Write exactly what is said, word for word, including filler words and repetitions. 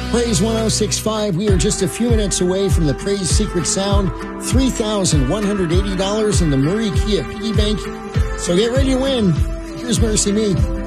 Praise one oh six point five. We are just a few minutes away from the Praise Secret Sound. three thousand one hundred eighty dollars in the Murray Kia Piggy Bank. So get ready to win. Here's Mercy Me.